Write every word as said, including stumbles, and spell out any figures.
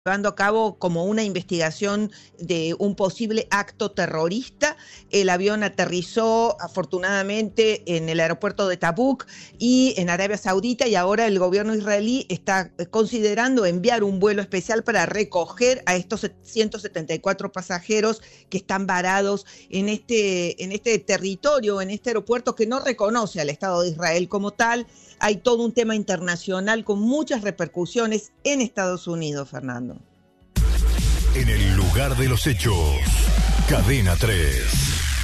llevando a cabo como una investigación de un posible acto terrorista. El avión aterrizó afortunadamente en el aeropuerto de Tabuk y en Arabia Saudita, y ahora el gobierno israelí está considerando enviar un vuelo especial para recoger a estos ciento setenta y cuatro pasajeros que están varados en este, en este territorio, en este aeropuerto que no reconoce al Estado de Israel como tal. Hay todo un tema internacional con muchas repercusiones en Estados Unidos, Fernando. En el lugar de los hechos, Cadena tres.